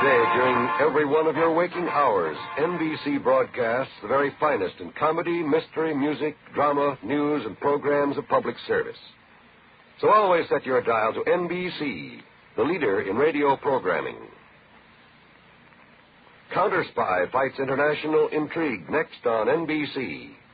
day, during every one of your waking hours, NBC broadcasts the very finest in comedy, mystery, music, drama, news, and programs of public service. So always set your dial to NBC, the leader in radio programming. Counter Spy fights international intrigue next on NBC.